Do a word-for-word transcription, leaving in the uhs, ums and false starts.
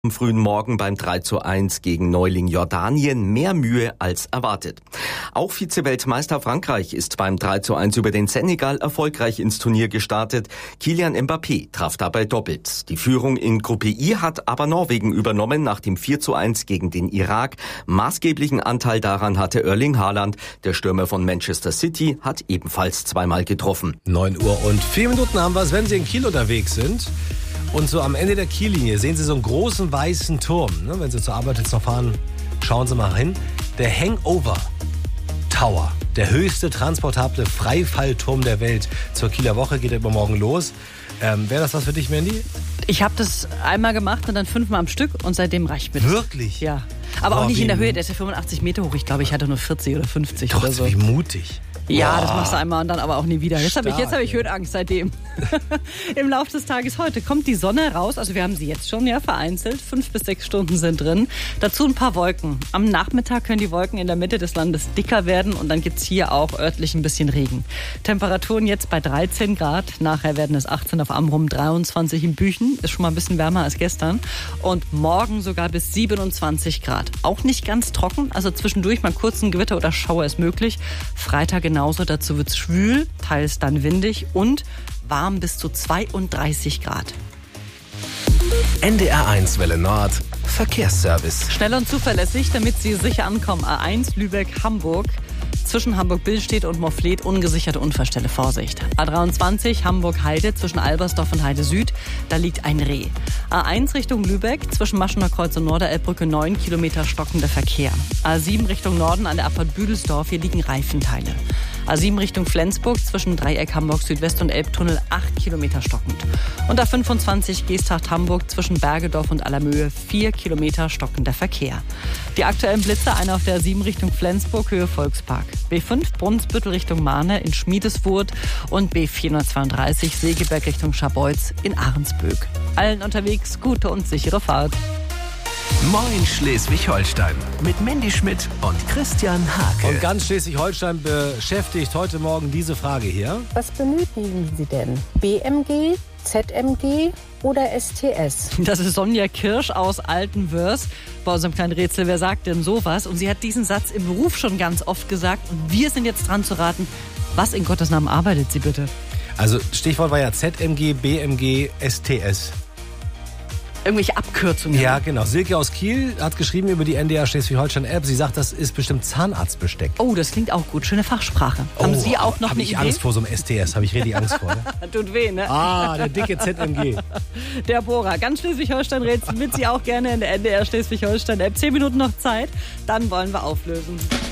Am frühen Morgen beim drei zu eins gegen Neuling Jordanien mehr Mühe als erwartet. Auch Vize-Weltmeister Frankreich ist beim drei zu eins über den Senegal erfolgreich ins Turnier gestartet. Kylian Mbappé traf dabei doppelt. Die Führung in Gruppe I hat aber Norwegen übernommen nach dem vier zu eins gegen den Irak. Maßgeblichen Anteil daran hatte Erling Haaland. Der Stürmer von Manchester City hat ebenfalls zweimal getroffen. neun Uhr und vier Minuten haben wir es, wenn Sie in Kiel unterwegs sind. Und so am Ende der Kiellinie sehen Sie so einen großen weißen Turm. Ne? Wenn Sie zur Arbeit jetzt noch fahren, schauen Sie mal hin. Der Hangover Tower, der höchste transportable Freifallturm der Welt. Zur Kieler Woche geht er übermorgen los. Ähm, Wäre das was für dich, Mandy? Ich habe das einmal gemacht und dann fünfmal am Stück und seitdem reicht mir das. Wirklich? Ja. Aber Boah, auch nicht in der wie- Höhe, der ist ja fünfundachtzig Meter hoch. Ich glaube, ich hatte nur vierzig oder fünfzig oder so. Wie mutig. Ja, Boah. das machst du einmal und dann aber auch nie wieder. Jetzt habe ich, Stark, jetzt hab ich ey. Höhenangst seitdem. Im Laufe des Tages heute kommt die Sonne raus. Also wir haben sie jetzt schon, ja, vereinzelt. Fünf bis sechs Stunden sind drin. Dazu ein paar Wolken. Am Nachmittag können die Wolken in der Mitte des Landes dicker werden und dann gibt's hier auch örtlich ein bisschen Regen. Temperaturen jetzt bei dreizehn Grad. Nachher werden es achtzehn auf Amrum, dreiundzwanzig in Büchen. Ist schon mal ein bisschen wärmer als gestern. Und morgen sogar bis siebenundzwanzig Grad. Auch nicht ganz trocken. Also zwischendurch mal kurz ein Gewitter oder Schauer ist möglich. Freitag genauso. Dazu wird's schwül, teils dann windig und warm bis zu zweiunddreißig Grad. N D R eins Welle Nord, Verkehrsservice. Schnell und zuverlässig, damit Sie sicher ankommen. A eins Lübeck-Hamburg. Zwischen Hamburg-Billstedt und Morfleet ungesicherte Unfallstelle. Vorsicht. A dreiundzwanzig Hamburg-Heide zwischen Albersdorf und Heide Süd. Da liegt ein Reh. A eins Richtung Lübeck zwischen Maschener Kreuz und Norderelbbrücke neun Kilometer stockender Verkehr. A sieben Richtung Norden an der Abfahrt Büdelsdorf. Hier liegen Reifenteile. A sieben Richtung Flensburg zwischen Dreieck Hamburg Südwest und Elbtunnel acht Kilometer stockend. Und A fünfundzwanzig Geesthacht Hamburg zwischen Bergedorf und Allermöhe vier Kilometer stockender Verkehr. Die aktuellen Blitze, einer auf der A sieben Richtung Flensburg Höhe Volkspark. B fünf Brunsbüttel Richtung Mahne in Schmiedeswurth und B vierhundertzweiunddreißig Segeberg Richtung Scharbeutz in Ahrensböck. Allen unterwegs gute und sichere Fahrt. Moin Schleswig-Holstein mit Mandy Schmidt und Christian Hake. Und ganz Schleswig-Holstein beschäftigt heute Morgen diese Frage hier. Was benötigen Sie denn? B M G, Z M G oder S T S? Das ist Sonja Kirsch aus Altenwörs. Bei unserem kleinen Rätsel, wer sagt denn sowas? Und sie hat diesen Satz im Beruf schon ganz oft gesagt. Und wir sind jetzt dran zu raten, was in Gottes Namen arbeitet sie bitte? Also Stichwort war ja Z M G, B M G, S T S. Irgendwelche Abkürzungen. Ja, genau. Silke aus Kiel hat geschrieben über die N D R Schleswig-Holstein-App. Sie sagt, das ist bestimmt Zahnarztbesteck. Oh, das klingt auch gut. Schöne Fachsprache. Haben Sie auch noch hab eine ich Idee? Angst vor so einem S T S. Habe ich richtig Angst vor. Ne? Tut weh, ne? Ah, der dicke Z M G. Der Bohrer. Ganz Schleswig-Holstein-Rätsel mit Sie auch gerne in der N D R Schleswig-Holstein-App. Zehn Minuten noch Zeit. Dann wollen wir auflösen.